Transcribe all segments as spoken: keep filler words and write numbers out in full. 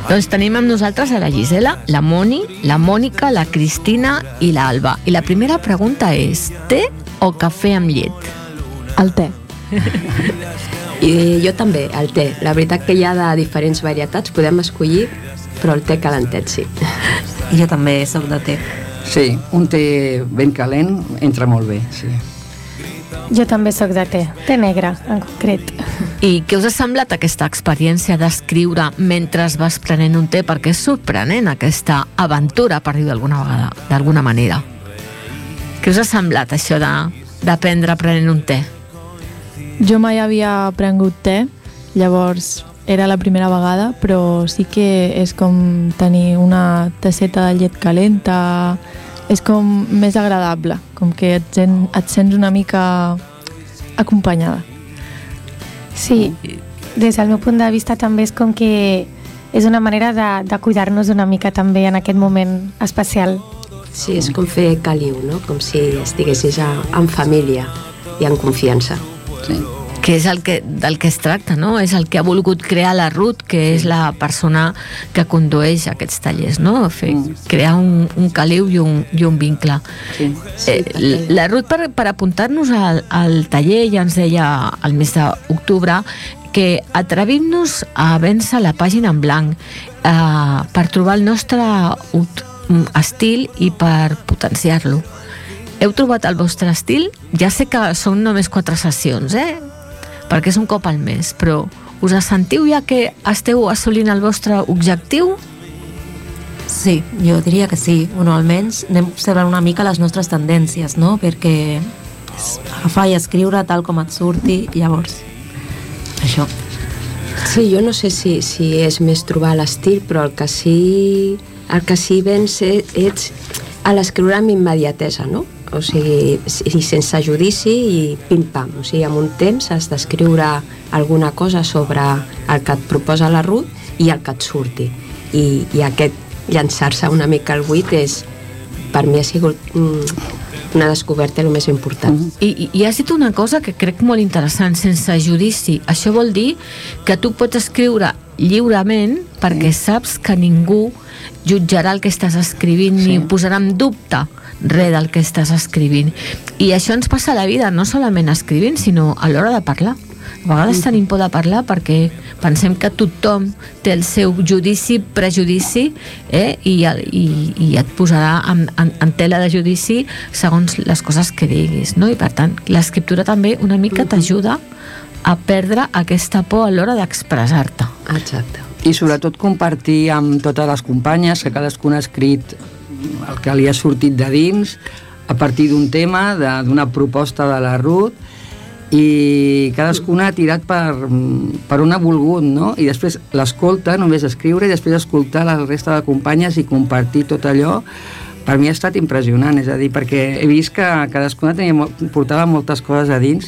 Doncs tenim amb nosaltres a la Gisela, la Moni, la Mònica, la Cristina i l'Alba. I la primera pregunta és: té o cafè amb llet? El té. I jo també, el té. La veritat que hi ha de diferents varietats, podem escollir, però el té calentet sí. I jo també soc de té. Sí, un té ben calent entra molt bé, sí. Jo també soc de té, té negre en concret. I què us ha semblat aquesta experiència d'escriure mentre vas prenent un té? Perquè és sorprenent aquesta aventura, per dir d'alguna vegada, d'alguna manera. Què us ha semblat això de, d'aprendre prenent un té? Jo mai havia prengut té, llavors era la primera vegada, però sí que és com tenir una tasseta de llet calenta, és com més agradable, com que et, sen, et sents una mica acompanyada. Sí, des del meu punt de vista també és com que és una manera de, de cuidar-nos una mica també en aquest moment especial. Sí, és com fer caliu, no? Com si estiguessis a, en família i en confiança. Sí. Que és el que, del que es tracta, no? És el que ha volgut crear la Ruth, que és la persona que condueix aquests tallers, no? Fer, crear un, un caliu i un, i un vincle. Sí. Eh, la Ruth, per, per apuntar-nos al, al taller, ja ens deia al mes d'octubre que atrevim-nos a vèncer la pàgina en blanc eh, per trobar el nostre estil i per potenciar-lo. Heu trobat el vostre estil? Ja sé que són només quatre sessions, eh? perquè és un cop al mes, però us sentiu ja que esteu assolint el vostre objectiu? Sí, jo diria que sí. Bueno, almenys anem observant una mica les nostres tendències, no? Perquè agafar i escriure tal com et surti, llavors, això. Sí, jo no sé si, si és més trobar l'estil, però el que sí, el que sí vens ets a l'escriure amb immediatesa, no? O sigui, sense judici i pim-pam. O sigui, en un temps has d'escriure alguna cosa sobre el que et proposa la Ruth i el que et surti. I, i aquest llançar-se una mica al buit és, per mi ha sigut mm, una descoberta el més important. I, i has dit una cosa que crec molt interessant, sense judici. Això vol dir que tu pots escriure lliurement perquè saps que ningú jutjarà el que estàs escrivint sí. ni posarà en dubte res del que estàs escrivint. I això ens passa a la vida, no solament escrivint, sinó a l'hora de parlar. A vegades mm. tenim por de parlar perquè pensem que tothom té el seu judici, prejudici, eh? I, i, i et posarà en, en, en tela de judici segons les coses que diguis, no? I per tant, l'escriptura també una mica t'ajuda a perdre aquesta por a l'hora d'expressar-te. Exacte. I sobretot compartir amb totes les companyes que cadascuna ha escrit el que li ha sortit de dins a partir d'un tema, d'una proposta de la Ruth, i cadascuna ha tirat per, per on ha volgut, no? I després l'escolta, només escriure, i després escoltar la resta de companyes i compartir tot allò. Per mi ha estat impressionant, és a dir, perquè he vist que cadascuna tenia, portava moltes coses a dins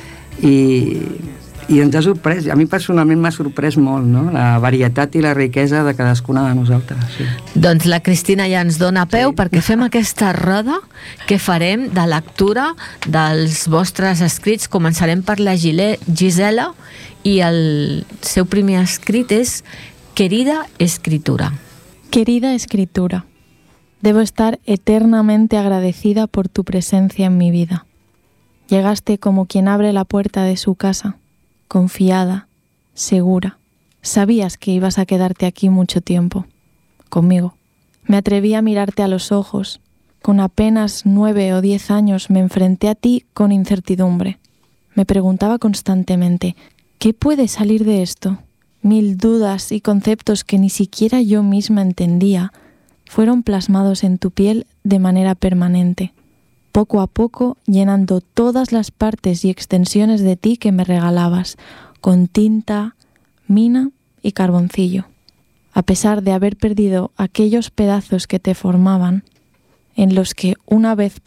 i, i ens ha sorprès. A mi personalment m'ha sorprès molt, no? La varietat i la riquesa de cadascuna de nosaltres. Sí. Doncs la Cristina ja ens dona peu sí. perquè fem aquesta roda que farem de lectura dels vostres escrits. Començarem per la Gisela i el seu primer escrit és Querida Escritura. Querida Escritura, debo estar eternamente agradecida por tu presencia en mi vida. Llegaste como quien abre la puerta de su casa, confiada, segura. Sabías que ibas a quedarte aquí mucho tiempo, conmigo. Me atreví a mirarte a los ojos. Con apenas nueve o diez años me enfrenté a ti con incertidumbre. Me preguntaba constantemente, ¿qué puede salir de esto? Mil dudas y conceptos que ni siquiera yo misma entendía fueron plasmados en tu piel de manera permanente, poco a poco llenando todas las partes y extensiones de ti que me regalabas, con tinta, mina y carboncillo. A pesar de haber perdido aquellos pedazos que te formaban, en los que una vez